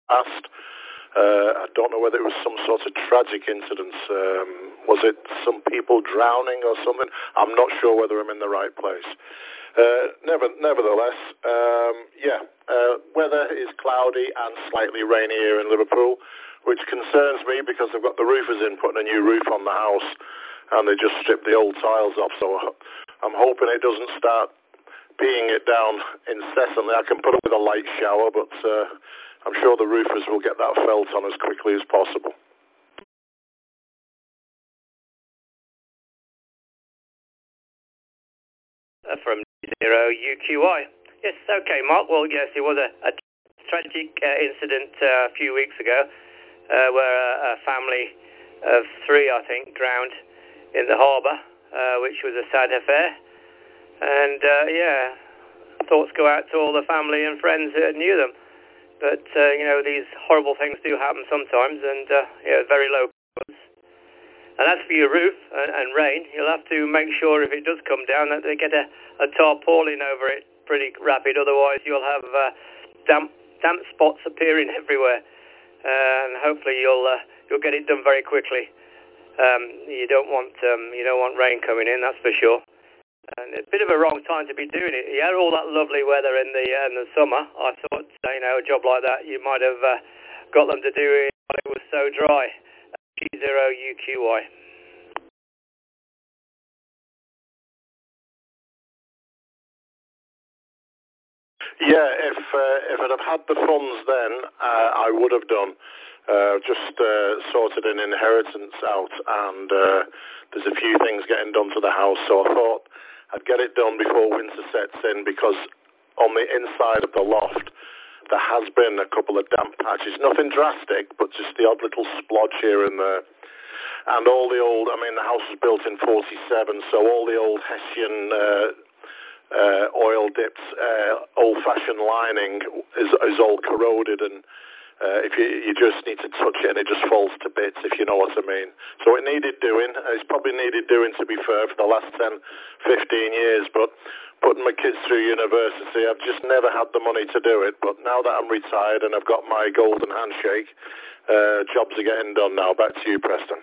past. I don't know whether it was some sort of tragic incident. Was it some people drowning or something? I'm not sure whether I'm in the right place. Nevertheless, weather is cloudy and slightly rainy here in Liverpool, which concerns me because I've got the roofers in putting a new roof on the house, and they just stripped the old tiles off. So I'm hoping it doesn't start peeing it down incessantly. I can put up with a light shower, but I'm sure the roofers will get that felt on as quickly as possible. From 0UQI. Yes, okay, Mark. Well, yes, it was a tragic incident a few weeks ago where a family of 3, I think, drowned in the harbour, which was a sad affair. And, thoughts go out to all the family and friends that knew them. But, these horrible things do happen sometimes, and, very low costs. And as for your roof and rain, you'll have to make sure if it does come down that they get a tarpaulin over it pretty rapid. Otherwise, you'll have damp spots appearing everywhere, and hopefully you'll get it done very quickly. You don't want rain coming in, that's for sure. And it's a bit of a wrong time to be doing it. You had all that lovely weather in the summer. I thought, a job like that you might have got them to do it when it was so dry. G0UQY. Yeah, if I'd have had the funds then, I would have done. Just sorted an inheritance out, and there's a few things getting done to the house, so I thought I'd get it done before winter sets in, because on the inside of the loft there has been a couple of damp patches, nothing drastic, but just the odd little splodge here and there. And all the old, the house was built in 47, so all the old Hessian oil dipped old-fashioned lining is all corroded, and if you just need to touch it and it just falls to bits, if you know what I mean. So it needed doing. It's probably needed doing, to be fair, for the last 10, 15 years, but putting my kids through university, I've just never had the money to do it. But now that I'm retired and I've got my golden handshake, jobs are getting done now. Back to you, Preston.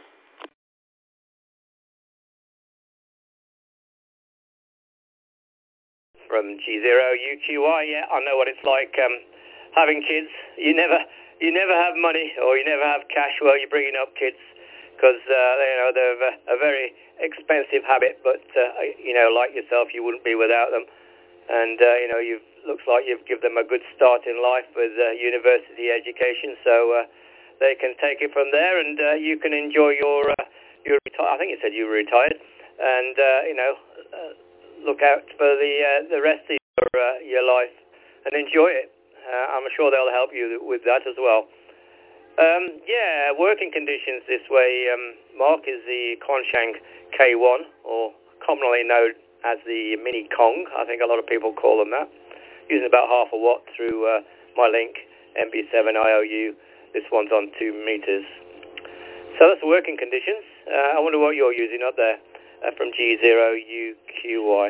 From G0UQY, yeah, I know what it's like having kids. You never have money, or you never have cash while you're bringing up kids, because they're a very expensive habit. But like yourself, you wouldn't be without them. And looks like you've given them a good start in life with university education, so they can take it from there, and you can enjoy your I think you said you were retired, and look out for the rest of your life and enjoy it. I'm sure they'll help you with that as well. Working conditions this way, Mark, is the Kongshang K1, or commonly known as the Mini Kong. I think a lot of people call them that. Using about half a watt through my link, MB7 IOU. This one's on 2 meters. So that's the working conditions. I wonder what you're using up there from G0UQY.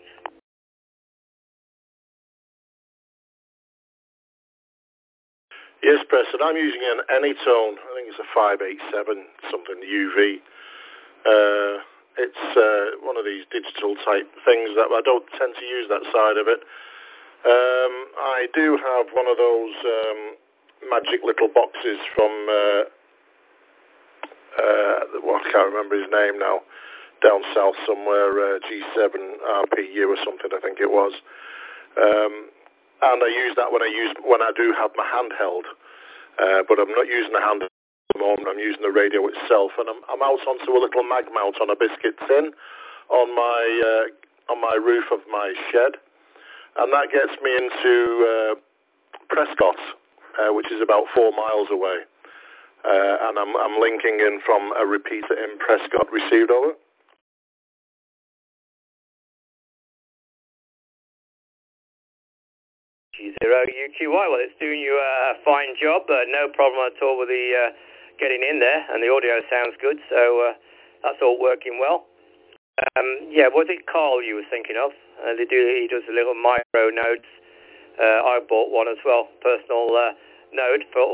Yes, Preston, I'm using an Anytone. I think it's a 587 something UV. It's one of these digital type things that I don't tend to use that side of it. I do have one of those magic little boxes from I can't remember his name now, down south somewhere, G7 RPU or something, I think it was. And I use that when I do have my handheld, but I'm not using the handheld at the moment. I'm using the radio itself, and I'm out onto a little mag mount on a biscuit tin on my roof of my shed, and that gets me into Prescott, which is about 4 miles away, and I'm linking in from a repeater in Prescott. Received, over. G0UQY, well, it's doing you a fine job, no problem at all with the getting in there, and the audio sounds good, so that's all working well. Was it Carl you were thinking of? He does a little micro nodes. I bought one as well, personal node for